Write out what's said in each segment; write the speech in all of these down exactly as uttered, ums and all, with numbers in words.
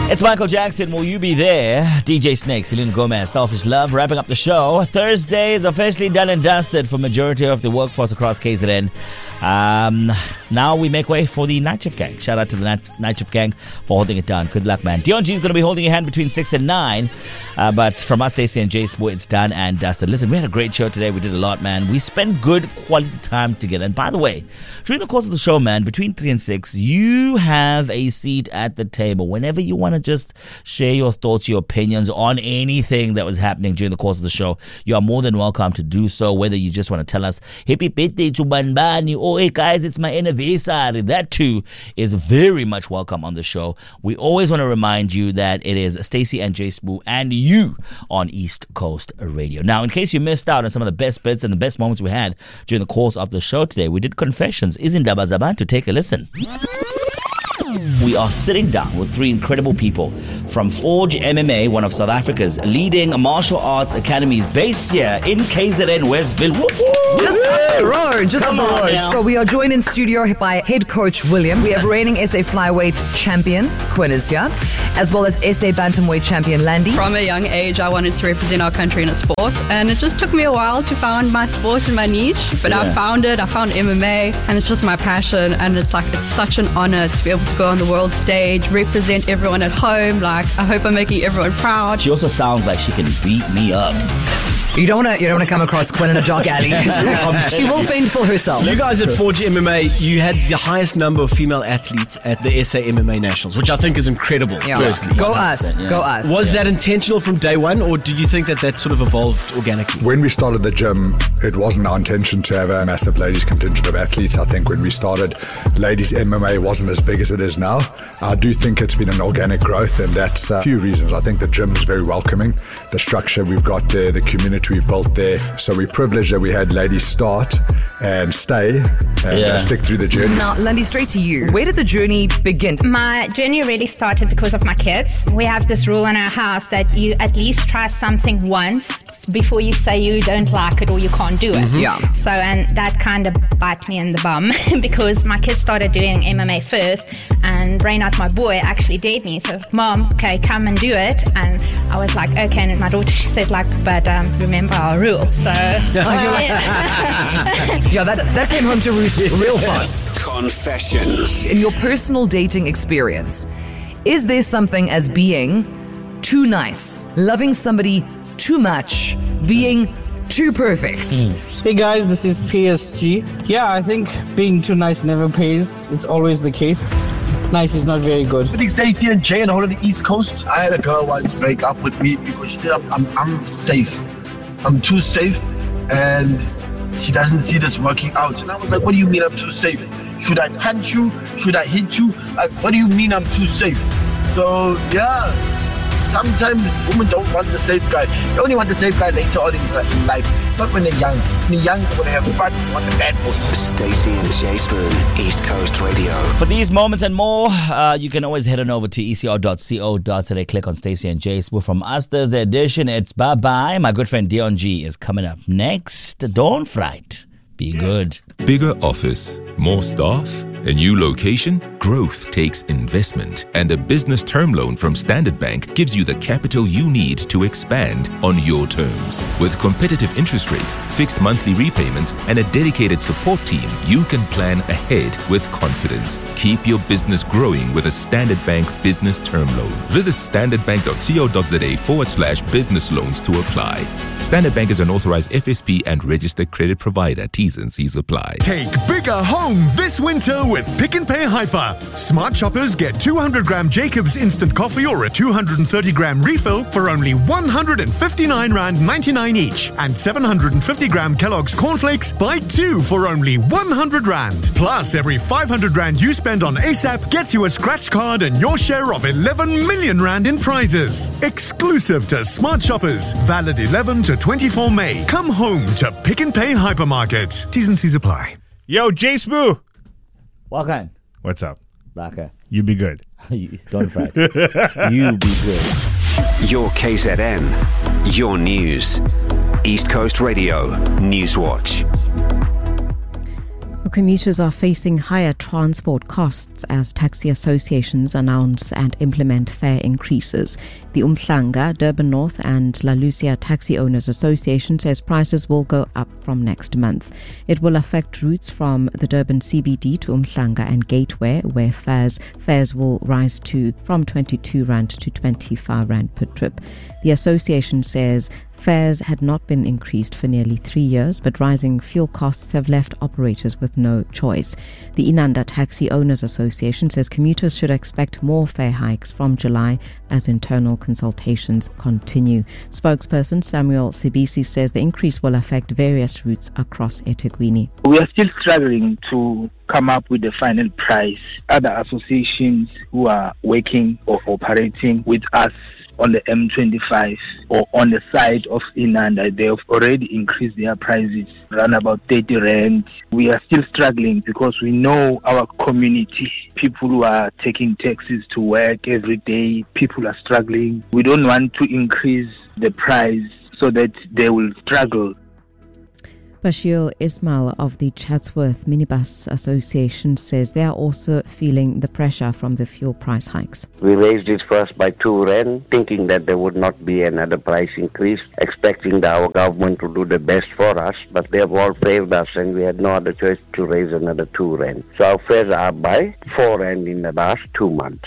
It's Michael Jackson, Will You Be There? D J Snake, Selena Gomez, Selfish Love, wrapping up the show. Thursday is officially done and dusted for majority of the workforce across K Z N. Um, now we make way for the Night Shift Gang. Shout out to the Night, Night Shift Gang for holding it down. Good luck, man. Dion G is going to be holding your hand between six and nine. Uh, but from us, Stacey and Jay Smoo, it's done and dusted. Listen, we had a great show today. We did a lot, man. We spent good quality time together. And by the way, during the course of the show, man, between three and six, you have a seat at the table. Whenever you want to just share your thoughts, your opinions on anything that was happening during the course of the show, you are more than welcome to do so. Whether you just want to tell us, happy birthday to Banbani, oh hey guys, it's my anniversary, that too is very much welcome on the show. We always want to remind you that it is Stacey and Jay Smoo and you on East Coast Radio. Now, in case you missed out on some of the best bits and the best moments we had during the course of the show today, we did Confessions. Izindaba Zabantu, take a listen. We are sitting down with three incredible people from Forge M M A, one of South Africa's leading martial arts academies based here in K Z N, Westville. Woo-hoo! Just up the road, just Come up the on road. now. So we are joined in studio by head coach William. We have reigning S A flyweight champion Quinn is here, as well as S A bantamweight champion Landy. From a young age, I wanted to represent our country in a sport, and it just took me a while to find my sport and my niche, but Yeah. I found it. I found M M A, and it's just my passion, and it's like, it's such an honor to be able to go on the world stage, represent everyone at home. Like, I hope I'm making everyone proud. She also sounds like she can beat me up. You don't want to. You don't want to come across Quinn in a dark alley. She will fend for herself. You guys at Forge M M A, you had the highest number of female athletes at the S A M M A Nationals, which I think is incredible, Yeah. firstly. Go us. yeah. Go us. Was that intentional from day one, or did you think that that sort of evolved organically? When we started the gym, it wasn't our intention to have a massive ladies contingent of athletes. I think when we started, ladies M M A wasn't as big as it is now. I do think it's been an organic growth, and that's a few reasons. I think the gym is very welcoming. The structure we've got there, the community we've built there. So we're privileged that we had ladies start and stay and Yeah. uh, stick through the journey. Now, Landy, straight to you. Where did the journey begin? My journey really started because of my kids. We have this rule in our house that you at least try something once before you say you don't like it or you can't do it. Yeah. So, and that kind of bite me in the bum because my kids started doing M M A first, and Reynard, my boy, actually dared me. So, Mom, okay, come and do it. And I was like, okay. And my daughter, she said like, but um, remember our rule. So, Yeah, that that came home to roost real fun. Confessions. In your personal dating experience, is there something as being too nice, loving somebody too much, being too perfect? Hey guys, this is P S G. Yeah, I think being too nice never pays. It's always the case. Nice is not very good. I think Stacey and Jay and all of the East Coast. I had a girl once break up with me because she said I'm, I'm, I'm safe. I'm too safe, and she doesn't see this working out. And I was like, what do you mean I'm too safe? Should I punch you? Should I hit you? Like, what do you mean I'm too safe? So, yeah, sometimes women don't want the safe guy. They only want the safe guy later on in life, not when they're young. When they're young, they want to have fun, they want the bad boy. Stacey and Jay Smoo, East Coast Radio. For these moments and more, uh, you can always head on over to e c r dot co dot za. Click on Stacey and Jay Smoo. From us Thursday edition, it's bye-bye. My good friend Dion G is coming up next. Don't fright. Be good. Bigger office, more staff, a new location? Growth takes investment, and a business term loan from Standard Bank gives you the capital you need to expand on your terms. With competitive interest rates, fixed monthly repayments, and a dedicated support team, you can plan ahead with confidence. Keep your business growing with a Standard Bank business term loan. Visit standardbank.co.za forward slash business loans to apply. Standard Bank is an authorized F S P and registered credit provider. T's and C's apply. Take bigger home this winter with Pick n Pay Hyper. Smart shoppers get two hundred gram Jacobs instant coffee or a two hundred thirty gram refill for only one hundred fifty-nine rand ninety-nine each, and seven hundred fifty gram Kellogg's cornflakes buy two for only one hundred rand. Plus, every five hundred rand you spend on ASAP gets you a scratch card and your share of eleven million rand in prizes. Exclusive to smart shoppers. Valid eleven to twenty-four May. Come home to Pick n Pay Hypermarket. T's and C's apply. Yo, Jay Smoo. Welcome. What's up? Laka. You be good. Don't fret. You be good. Your K Z N. Your news. East Coast Radio. Newswatch. Commuters are facing higher transport costs as taxi associations announce and implement fare increases. The Umhlanga, Durban North and La Lucia Taxi Owners Association says prices will go up from next month. It will affect routes from the Durban C B D to Umhlanga and Gateway, where fares fares will rise to from twenty-two rand to twenty-five rand per trip. The association says fares had not been increased for nearly three years, but rising fuel costs have left operators with no choice. The Inanda Taxi Owners Association says commuters should expect more fare hikes from July as internal consultations continue. Spokesperson Samuel Sibisi says the increase will affect various routes across eThekwini. We are still struggling to come up with the final price. Other associations who are working or operating with us on the M twenty-five or on the side of Inanda, they have already increased their prices around about thirty rand. We are still struggling because we know our community, people who are taking taxis to work every day, people are struggling. We don't want to increase the price so that they will struggle. Bashir Ismail of the Chatsworth Minibus Association says they are also feeling the pressure from the fuel price hikes. We raised it first by two rand, thinking that there would not be another price increase, expecting our government to do the best for us, but they have all failed us and we had no other choice to raise another two rand. So our fares are up by four rand in the last two months.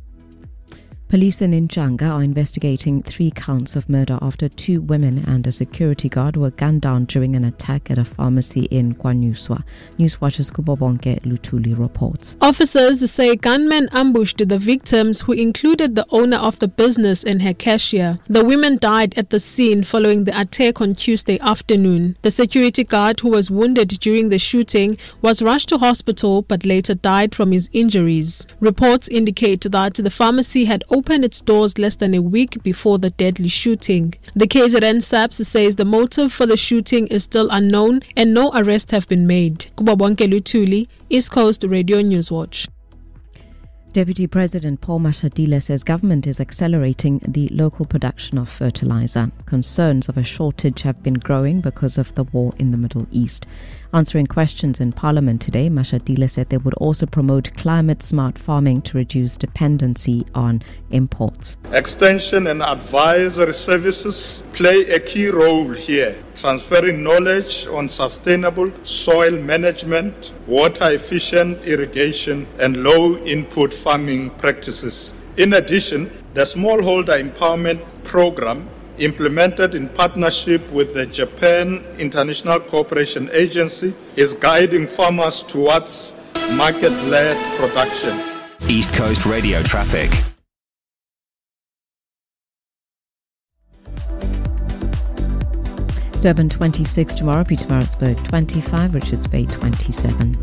Police in Inchanga are investigating three counts of murder after two women and a security guard were gunned down during an attack at a pharmacy in KwaNuswa. Newswatch's Kubobonke Lutuli reports. Officers say gunmen ambushed the victims, who included the owner of the business and her cashier. The women died at the scene following the attack on Tuesday afternoon. The security guard, who was wounded during the shooting, was rushed to hospital but later died from his injuries. Reports indicate that the pharmacy had opened its doors less than a week before the deadly shooting. The K Z N SAPS says the motive for the shooting is still unknown and no arrests have been made. Kubabonke Lutuli, East Coast Radio Newswatch. Deputy President Paul Mashadile says government is accelerating the local production of fertilizer. Concerns of a shortage have been growing because of the war in the Middle East. Answering questions in Parliament today, Mashadile said they would also promote climate-smart farming to reduce dependency on imports. Extension and advisory services play a key role here, transferring knowledge on sustainable soil management, water-efficient irrigation, and low-input farming practices. In addition, the Smallholder Empowerment Program, implemented in partnership with the Japan International Cooperation Agency, is guiding farmers towards market-led production. East Coast Radio traffic. Durban twenty-six tomorrow, Pietermaritzburg twenty-five, Richards Bay twenty-seven.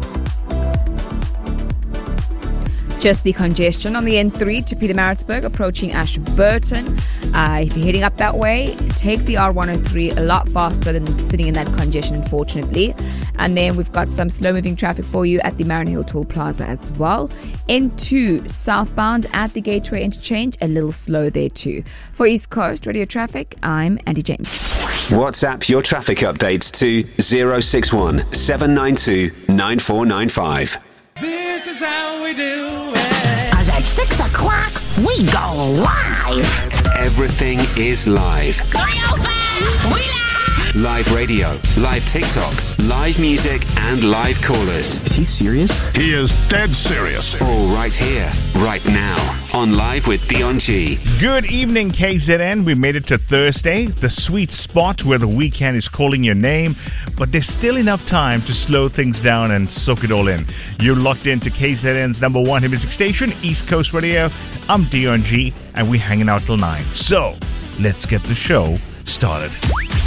Just the congestion on the N three to Pietermaritzburg approaching Ashburton. Uh, if you're heading up that way, take the R one oh three a lot faster than sitting in that congestion, unfortunately. And then we've got some slow-moving traffic for you at the Marion Hill Toll Plaza as well. N two southbound at the Gateway Interchange, a little slow there too. For East Coast Radio Traffic, I'm Andy James. WhatsApp your traffic updates to zero six one seven nine two nine four nine five. This is how we do it. As at six o'clock, we go live. Everything is live. We open. We live. Live radio, live TikTok, live music, and live callers. Is he serious? He is dead serious. All right here, right now, on Live with Dion G. Good evening, K Z N. We made it to Thursday, the sweet spot where the weekend is calling your name, but there's still enough time to slow things down and soak it all in. You're locked into K Z N's number one hit music station, East Coast Radio. I'm Dion G, and we're hanging out till nine. So, let's get the show started.